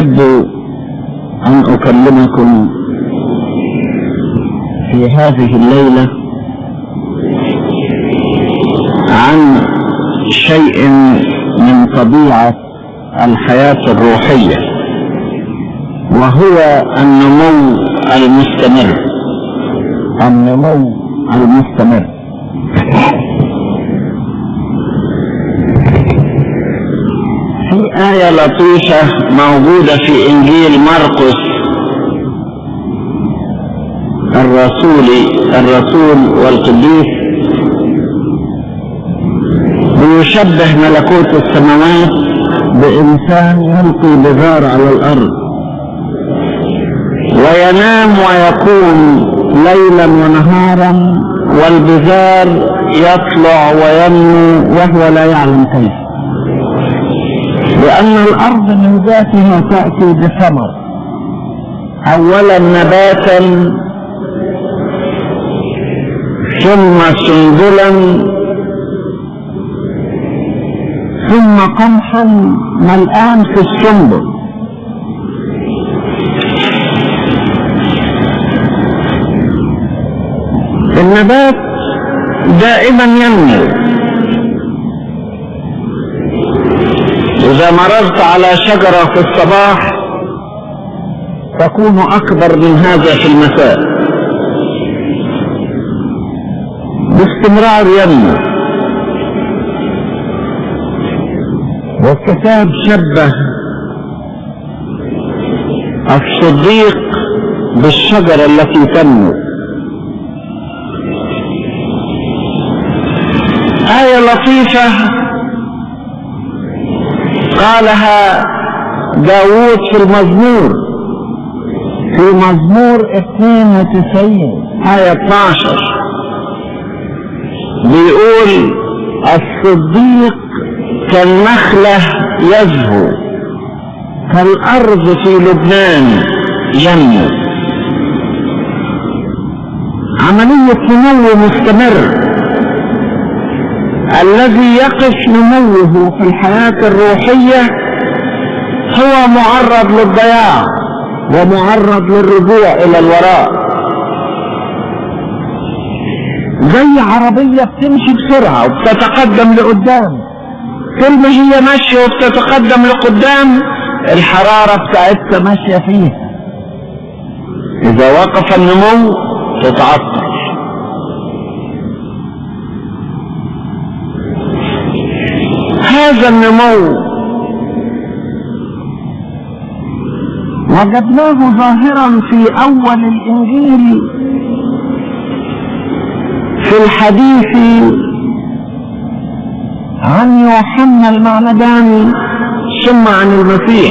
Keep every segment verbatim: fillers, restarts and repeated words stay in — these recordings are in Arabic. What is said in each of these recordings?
أحب أن أكلمكم في هذه الليلة عن شيء من طبيعة الحياة الروحية، وهو النمو المستمر. النمو المستمر. في آية لطيفة موجودة في إنجيل مرقس الرسول الرسول والقديس، بيشبه ملكوت السماوات بإنسان يلقي بذار على الأرض وينام ويقوم ليلا ونهارا، والبذار يطلع وينمو وهو لا يعلم كيف، لأن الأرض من ذاتها تأتي بثمر، أولا نباتا ثم سنبلا ثم قمحا ملآن في السنبل. النبات دائما ينمو. إذا مررت على شجرة في الصباح تكون أكبر من هذا في المساء، باستمرار ينمو. والكتاب شبه الصديق بالشجرة التي تنمو. آية لطيفة قالها داود في المزمور، في مزمور اثنين وتسعين آية اثناشر، بيقول الصديق كالنخلة يزهو، كالأرض في لبنان ينمو. عملية نمو مستمر. الذي يقف نموه في الحياة الروحية هو معرض للضياع ومعرض للرجوع إلى الوراء، زي عربية بتمشي بسرعة وبتتقدم لقدام، كل ما هي ماشية وبتتقدم لقدام الحرارة بتاعتها ماشية فيها. إذا وقف النمو تتعطل. هذا النمو وجدناه ظاهرا في أول الإنجيل في الحديث عن يوحنا المعمدان ثم عن المسيح.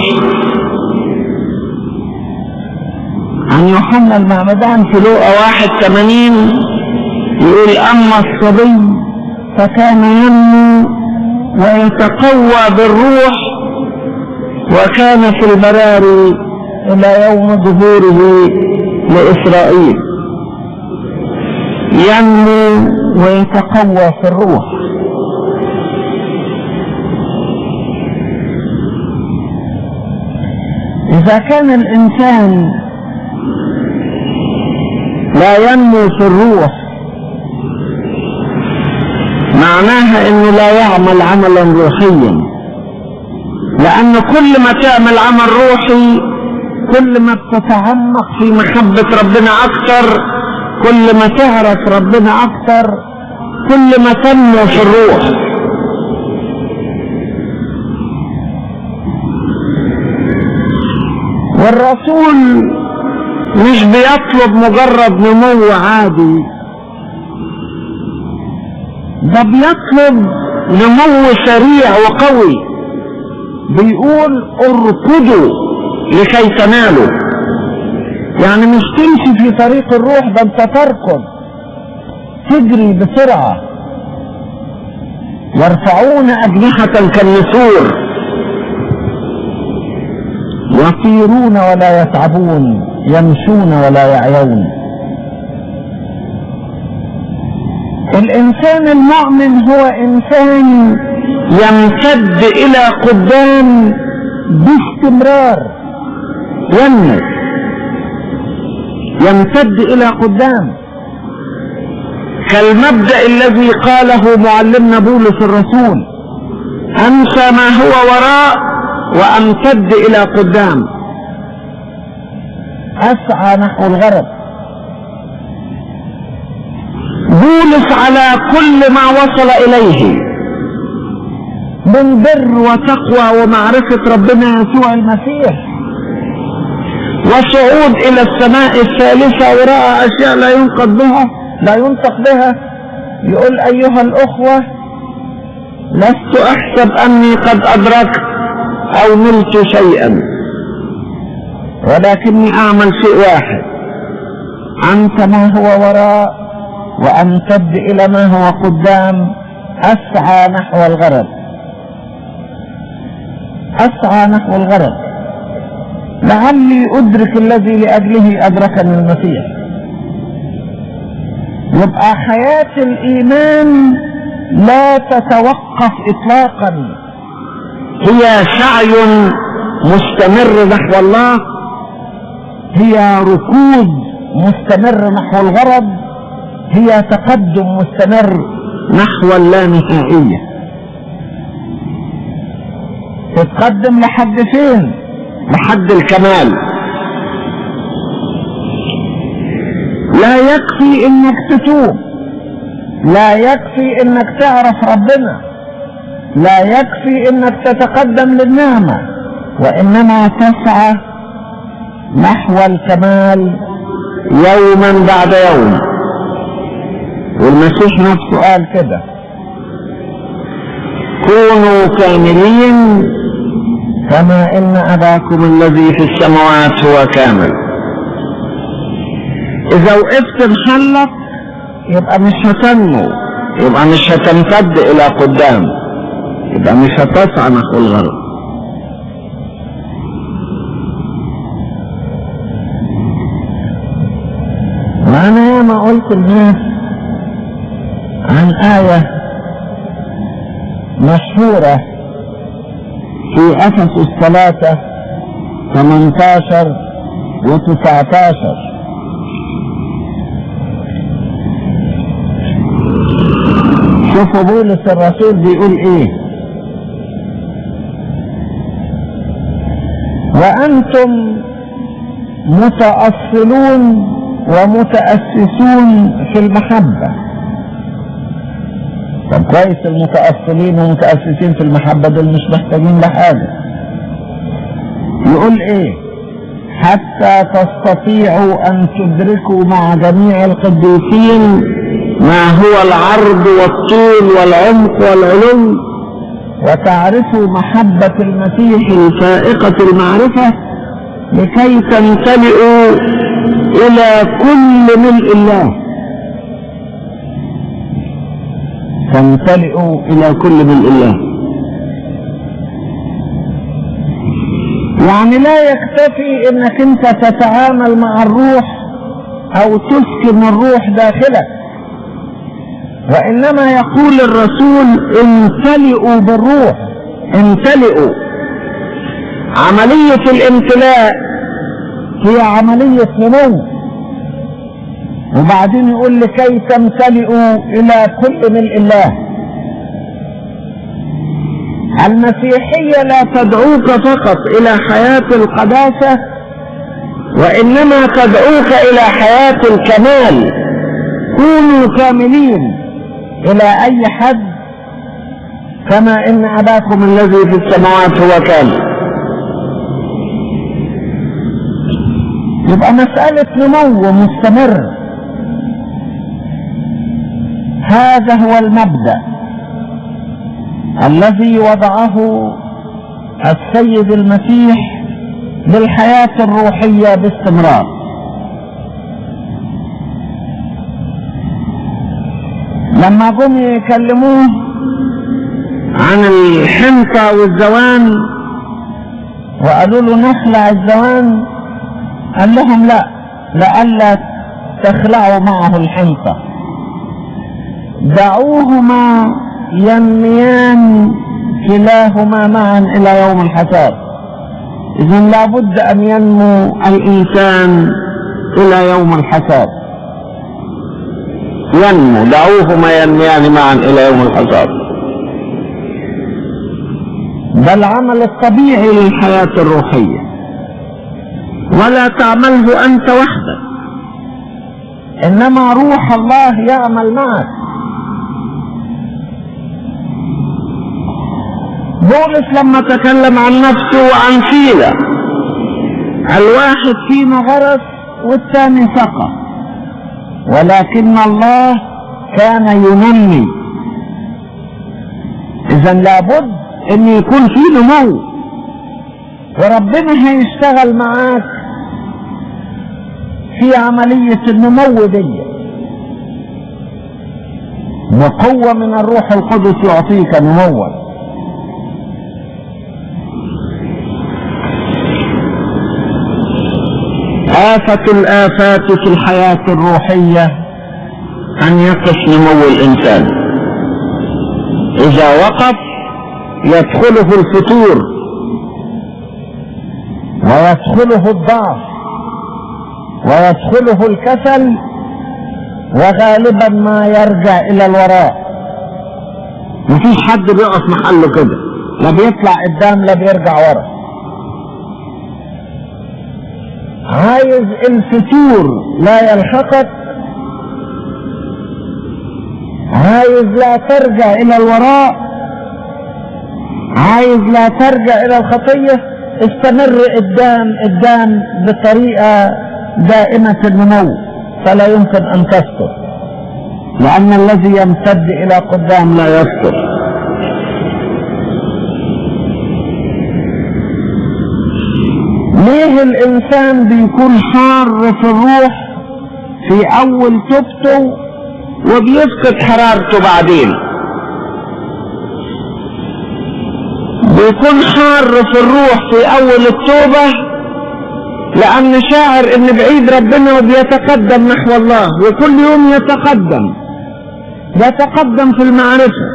عن يوحنا المعمدان في لوقا واحد ثمانين يقول أما الصبي فكان ينمو ويتقوى بالروح، وكان في البراري إلى يوم ظهوره لإسرائيل. ينمو ويتقوى في الروح. إذا كان الإنسان لا ينمو في الروح معناها انه لا يعمل عملا روحيا، لان كل ما تعمل عمل روحي كل ما بتتعمق في محبة ربنا اكتر، كل ما تعرف ربنا اكتر، كل ما تنمو في الروح. والرسول مش بيطلب مجرد نمو عادي، ده بيطلب نمو سريع وقوي. بيقول اركضوا لكي تنالوا، يعني مش تمشي في طريق الروح، ده انت تركض، تجري بسرعة. يرفعون أجنحة كالنسور، يطيرون ولا يتعبون، يمشون ولا يعيون. الإنسان المؤمن هو إنسان يمتد إلى قدام باستمرار، ينمو يمتد إلى قدام، كالمبدأ الذي قاله معلمنا بولس الرسول: أنسى ما هو وراء وأمتد إلى قدام، أسعى نحو الغرب. بولس على كل ما وصل إليه من بر وتقوى ومعرفة ربنا يسوع المسيح وصعود إلى السماء الثالثة ورأى أشياء لا ينطق بها لا ينطق بها يقول: أيها الأخوة، لست أحسب أني قد أدركت أو نلت شيئا، ولكني أعمل شيء واحد: أنسى ما هو وراء وأمتد إلى ما هو قدام، أسعى نحو الغرب. أسعى نحو الغرب لعلي أدرك الذي لأجله أدركني المسيح. يبقى حياة الإيمان لا تتوقف إطلاقا، هي سعي مستمر نحو الله، هي ركود مستمر نحو الغرب، هي تقدم مستمر نحو اللانهائية. تتقدم لحد فين؟ لحد الكمال. لا يكفي انك تتوب، لا يكفي انك تعرف ربنا، لا يكفي انك تتقدم للنعمة، وانما تسعى نحو الكمال يوما بعد يوم. والمسيح نفسه قال كده: كونوا كاملين كما ان اباكم الذي في السماوات هو كامل. اذا وقفت محلك يبقى مش هتنمو، يبقى مش هتمتد الى قدام، يبقى مش هتسعى نحو الغرب. وانا ياما قلت للناس عن آية مشهورة في أفسس ثلاثة ثمانية عشر وتسعة عشر: شوفوا بولس الرسول بيقول ايه: وأنتم متأصلون ومتأسسون في المحبة. طب كويس، المتأصلين ومتأسسين في المحبة دول مش محتاجين لحاجة. يقول ايه: حتى تستطيعوا ان تدركوا مع جميع القديسين ما هو العرض والطول والعمق والعلو، وتعرفوا محبة المسيح الفائقة المعرفة، لكي تمتلئوا الى كل ملء الله. تمتلئوا الى كل ملء الله. يعني لا يكتفي انك انت تتعامل مع الروح او تسكن الروح داخلك، وانما يقول الرسول: امتلئوا بالروح. امتلئوا. عملية الامتلاء هي عملية نمو، وبعدين يقول لكي تمتلئوا الى كل ملء الله. المسيحية لا تدعوك فقط الى حياة القداسة، وانما تدعوك الى حياة الكمال. كونوا كاملين الى اي حد كما ان اباكم الذي في السماوات هو كامل. يبقى مسألة نمو مستمر. هذا هو المبدأ الذي وضعه السيد المسيح للحياة الروحية باستمرار. لما جم يكلموه عن الحنطة والزوان وقالوا له نخلع الزوان، قال لهم لا، لئلا تخلعوا معه الحنطة، دعوهما ينميان كلاهما معا الى يوم الحساب. إذن لابد أن ينمو الإنسان إلى يوم الحساب. ينمو، دعوهما ينميان معا إلى يوم الحساب. ده العمل الطبيعي للحياة الروحية، ولا تعمله أنت وحدك، إنما روح الله يعمل معك. بولس لما تكلم عن نفسه وعن فينا، الواحد فينا غرس والثاني سقى، ولكن الله كان ينمي. إذن لابد ان يكون في نمو، وربنا هيشتغل معاك في عملية النمو دي بقوة من الروح القدس يعطيك نموا. آفة الآفات في الحياة الروحية أن يقف نمو الإنسان. إذا وقف يدخله الفتور ويدخله الضعف ويدخله الكسل، وغالبا ما يرجع إلى الوراء. مفيش حد بيقف محله كده، لا بيطلع قدام لا بيرجع ورا. عايز الفتور لا يلحقك، عايز لا ترجع الى الوراء، عايز لا ترجع الى الخطية، استمر قدام قدام بطريقة دائمة النمو، فلا يمكن ان تسقط، لان الذي يمتد الى قدام لا يسقط. ليه الانسان بيكون حار في الروح في اول توبته وبيفقد حرارته بعدين؟ بيكون حار في الروح في اول التوبة لان شاعر ان بعيد ربنا وبيتقدم نحو الله، وكل يوم يتقدم يتقدم في المعرفة.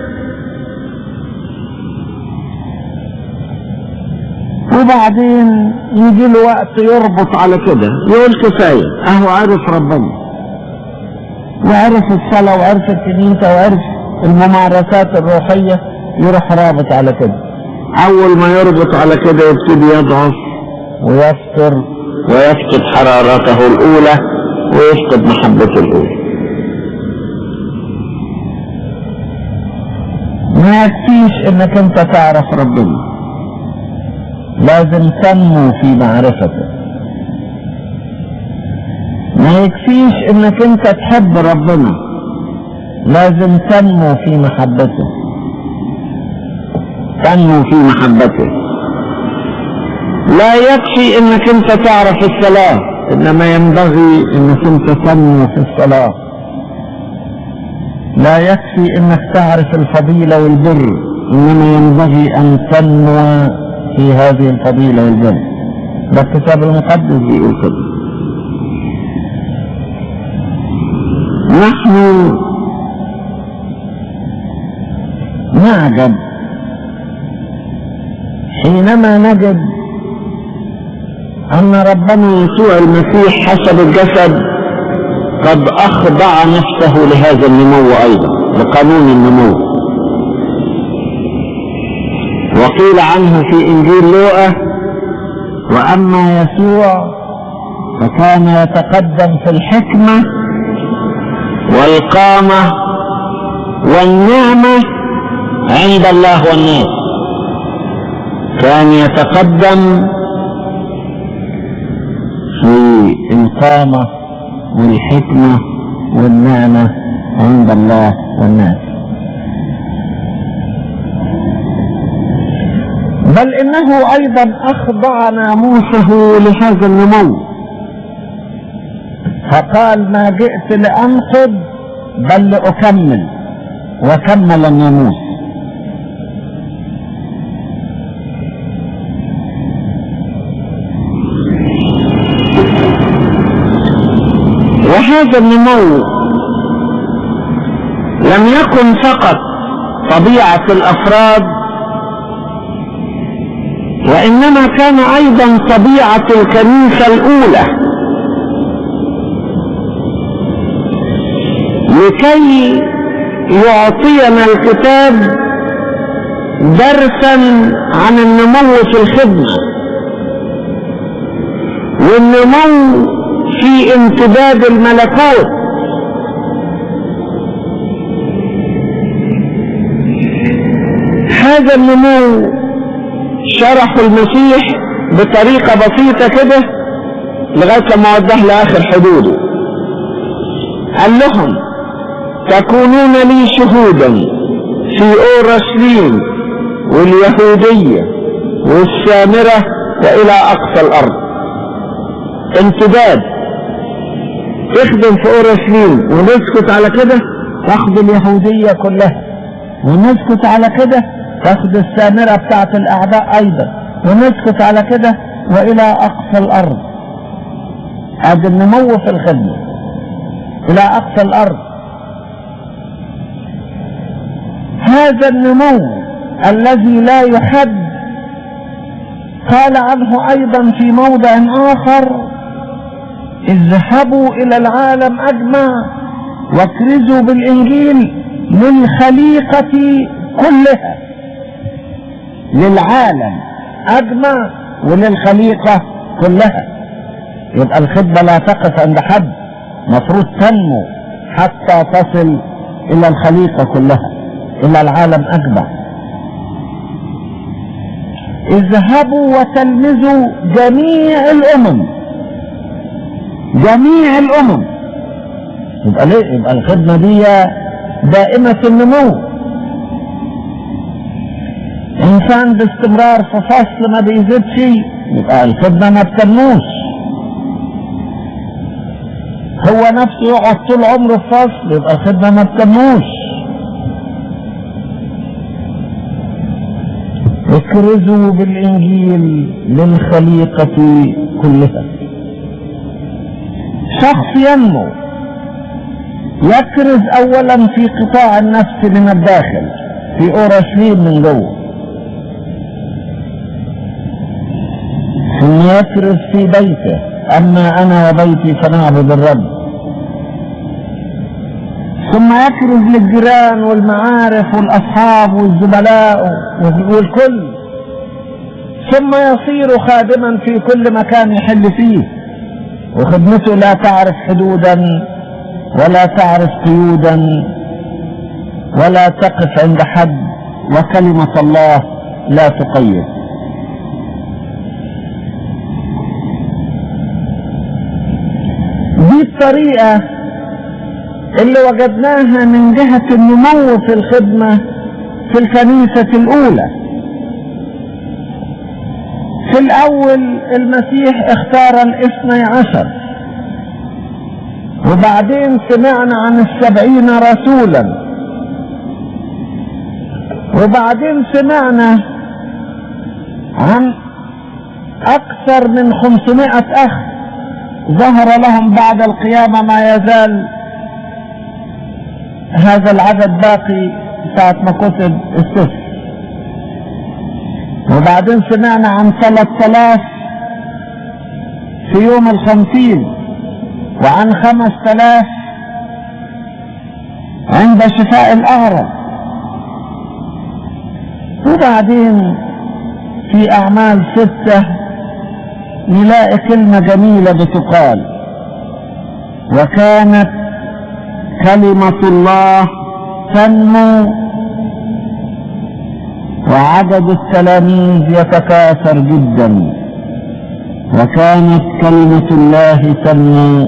وبعدين يجي له وقت يربط على كده، يقول كفاية، اهو عرف ربنا وعرف الصلاة وعرف الكنيسة وعرف الممارسات الروحية، يروح رابط على كده. اول ما يربط على كده يبتدي يضعف ويفتر ويفقد حرارته الاولى ويفقد محبته الاولى. ما يكفيش انك انت تعرف ربنا، لازم تنمو في معرفته. ما يكفيش انك انت تحب ربنا، لازم تنمو في محبته، تنمو في محبته. لا يكفي انك انت تعرف الصلاة، انما ينبغي انك انت تنمو في الصلاة. لا يكفي انك تعرف الفضيلة والبر، انما ينبغي ان تنمو في هذه الفضيلة والبر. ده الكتاب المقدس بيقول كده. نحن نعجب حينما نجد أن ربنا يسوع المسيح حسب الجسد قد أخضع نفسه لهذا النمو أيضا، لقانون النمو. وقيل عنه في إنجيل لوقا: وأما يسوع فكان يتقدم في الحكمة والقامة والنعمة عند الله والناس. كان يتقدم في القامة والحكمة والنعمة عند الله والناس. بل إنه أيضا أخضع ناموسه لهذا النمو، فقال: ما جئت لأنقض بل لأكمل، وكمل الناموس. وهذا النمو لم يكن فقط طبيعة الأفراد وإنما كان أيضا طبيعة الكنيسة الأولى لكي يعطينا الكتاب درسا عن النمو في الخدمة، والنمو في امتداد الملكوت. هذا النمو شرحه المسيح بطريقة بسيطة كده لغاية لما وضح لآخر حدوده. قال لهم: تكونون لي شهودا في أورشليم واليهودية والسامرة وإلى أقصى الأرض. امتداد، تخدم في أورشليم ونسكت على كده تاخد اليهودية كلها، ونسكت على كده تاخد السامرة بتاعت الأعداء أيضا، ونسكت على كده وإلى أقصى الأرض. هذا النمو في الخدمة إلى أقصى الأرض. هذا النمو الذي لا يحد قال عنه أيضا في موضع آخر: اذهبوا إلى العالم أجمع واكرزوا بالإنجيل للخليقة كلها. للعالم أجمع وللخليقة كلها. يبقى الخدمة لا تقف عند حد، مفروض تنمو حتى تصل إلى الخليقة كلها، إلى العالم أجمع. اذهبوا وتلمذوا جميع الأمم، جميع الأمم. يبقى ليه؟ يبقى الخدمة دي دائمة النمو. إنسان باستمرار في فصل ما بيزيدش، يبقى الخدمة ما بتنموش. هو نفسه يقعد طول عمره في فصل، يبقى الخدمة ما بتنموش. اكرزوا بالإنجيل للخليقة كلها. شخص ينمو يكرز أولا في قطاع النفس من الداخل، في أورشليم من جوه، ثم يكرز في بيته: أما أنا وبيتي فنعبد الرب. ثم يكرز للجيران والمعارف والأصحاب والزملاء والكل. ثم يصير خادما في كل مكان يحل فيه، وخدمته لا تعرف حدودا ولا تعرف قيودا ولا تقف عند حد، وكلمة الله لا تقيد. دي الطريقة اللي وجدناها من جهة النمو في الخدمة في الكنيسة الأولى. في الأول المسيح اختار الاثني عشر، وبعدين سمعنا عن السبعين رسولا، وبعدين سمعنا عن أكثر من خمسمائة أخ ظهر لهم بعد القيامة. ما يزال هذا العدد باقي ساعة ما كتب السفر. وبعدين سمعنا عن ثلاثة آلاف في يوم الخمسين، وعن خمسة آلاف عند شفاء الأغرب. وبعدين في أعمال ستة نلاقي كلمة جميلة بتقال: وكانت كلمة الله تنمو وعدد التلاميذ يتكاثر جدا. وكانت كلمة الله تنمو